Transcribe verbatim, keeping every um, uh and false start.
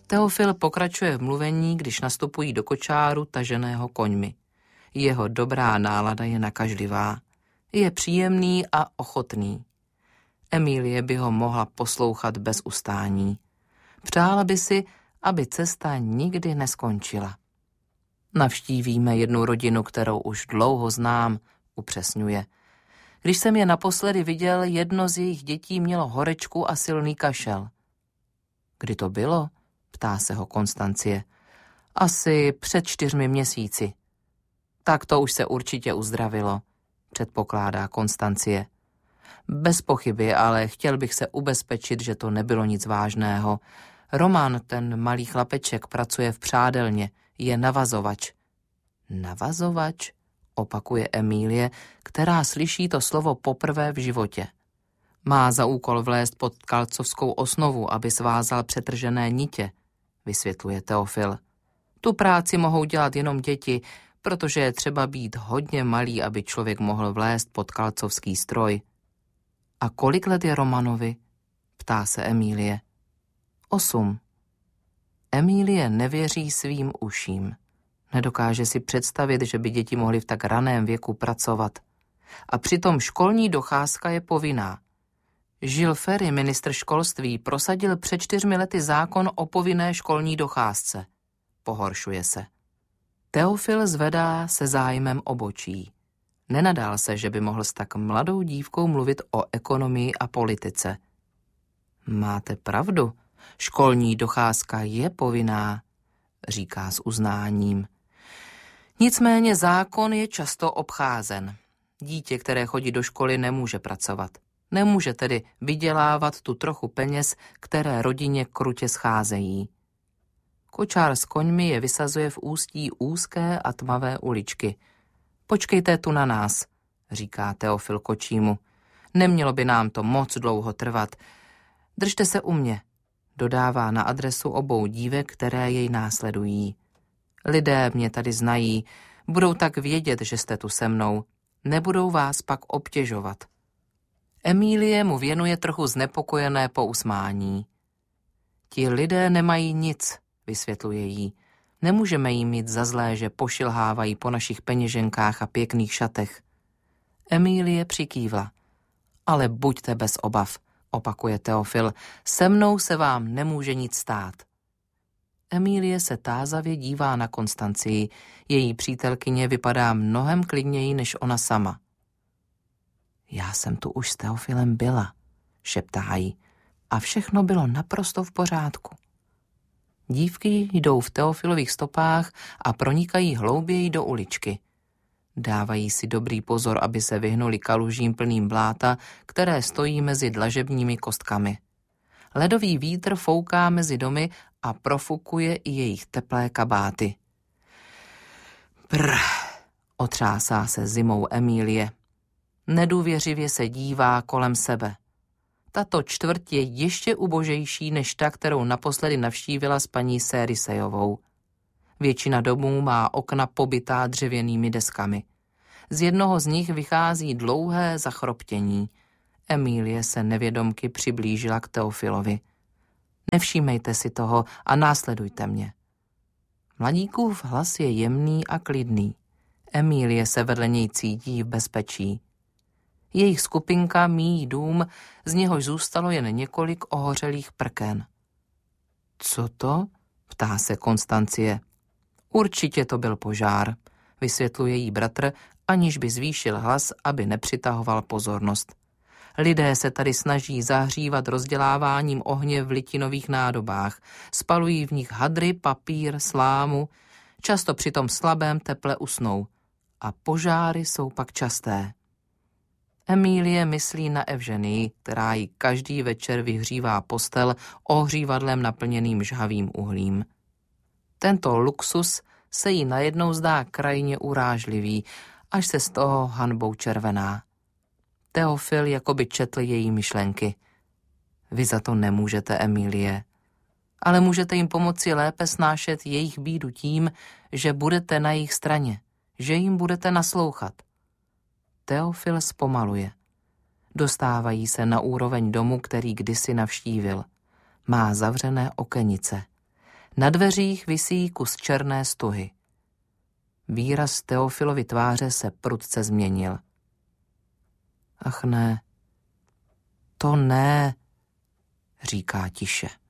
Teofil pokračuje v mluvení, když nastupují do kočáru taženého koňmi. Jeho dobrá nálada je nakažlivá. Je příjemný a ochotný. Emilie by ho mohla poslouchat bez ustání. Přála by si, aby cesta nikdy neskončila. Navštívíme jednu rodinu, kterou už dlouho znám, upřesňuje. Když jsem je naposledy viděl, jedno z jejich dětí mělo horečku a silný kašel. Kdy to bylo? Ptá se ho Konstancie. Asi před čtyřmi měsíci. Tak to už se určitě uzdravilo, předpokládá Konstancie. Bez pochyby, ale chtěl bych se ubezpečit, že to nebylo nic vážného. Roman, ten malý chlapeček, pracuje v přádelně, je navazovač. Navazovač? Opakuje Emilie, která slyší to slovo poprvé v životě. Má za úkol vlézt pod kalcovskou osnovu, aby svázal přetržené nitě, vysvětluje Teofil. Tu práci mohou dělat jenom děti, protože je třeba být hodně malý, aby člověk mohl vlézt pod kalcovský stroj. A kolik let je Romanovi? Ptá se Emilie. Osm. Emilie nevěří svým uším. Nedokáže si představit, že by děti mohly v tak raném věku pracovat. A přitom školní docházka je povinná. Žil Ferry, ministr školství, prosadil před čtyřmi lety zákon o povinné školní docházce. Pohoršuje se. Teofil zvedá se zájmem obočí. Nenadál se, že by mohl s tak mladou dívkou mluvit o ekonomii a politice. Máte pravdu, školní docházka je povinná, říká s uznáním. Nicméně zákon je často obcházen. Dítě, které chodí do školy, nemůže pracovat. Nemůže tedy vydělávat tu trochu peněz, které rodině krutě scházejí. Kočár s koňmi je vysazuje v ústí úzké a tmavé uličky. Počkejte tu na nás, říká Teofil kočímu. Nemělo by nám to moc dlouho trvat. Držte se u mě, dodává na adresu obou dívek, které jej následují. Lidé mě tady znají, budou tak vědět, že jste tu se mnou. Nebudou vás pak obtěžovat. Emilie mu věnuje trochu znepokojené pousmání. Ti lidé nemají nic, vysvětluje jí. Nemůžeme jim mít za zlé, že pošilhávají po našich peněženkách a pěkných šatech. Emilie přikývla. Ale buďte bez obav, opakuje Teofil. Se mnou se vám nemůže nic stát. Emilie se tázavě dívá na Konstancii. Její přítelkyně vypadá mnohem klidněji než ona sama. Já jsem tu už s Teofilem byla, šeptá jí, a všechno bylo naprosto v pořádku. Dívky jdou v Teofilových stopách a pronikají hlouběji do uličky. Dávají si dobrý pozor, aby se vyhnuli kalužím plným bláta, které stojí mezi dlažebními kostkami. Ledový vítr fouká mezi domy a profukuje i jejich teplé kabáty. Brr, otřásá se zimou Emilie. Nedůvěřivě se dívá kolem sebe. Tato čtvrť je ještě ubožejší než ta, kterou naposledy navštívila s paní Sérisejovou. Většina domů má okna pobytá dřevěnými deskami. Z jednoho z nich vychází dlouhé zachroptění. Emilie se nevědomky přiblížila k Teofilovi. Nevšímejte si toho a následujte mě. Mladíkův hlas je jemný a klidný. Emilie se vedle něj cítí v bezpečí. Jejich skupinka míjí dům, z něhož zůstalo jen několik ohořelých prken. Co to? Ptá se Konstancie. Určitě to byl požár, vysvětluje jí bratr, aniž by zvýšil hlas, aby nepřitahoval pozornost. Lidé se tady snaží zahřívat rozděláváním ohně v litinových nádobách. Spalují v nich hadry, papír, slámu, často při tom slabém teple usnou. A požáry jsou pak časté. Emilie myslí na Evženii, která jí každý večer vyhřívá postel ohřívadlem naplněným žhavým uhlím. Tento luxus se jí najednou zdá krajně urážlivý, až se z toho hanbou červená. Teofil jakoby četl její myšlenky. Vy za to nemůžete, Emilie, ale můžete jim pomoci lépe snášet jejich bídu tím, že budete na jejich straně, že jim budete naslouchat. Teofil zpomaluje. Dostávají se na úroveň domu, který kdysi navštívil. Má zavřené okenice. Na dveřích visí kus černé stuhy. Výraz Teofilovy tváře se prudce změnil. Ach ne, to ne, říká tiše.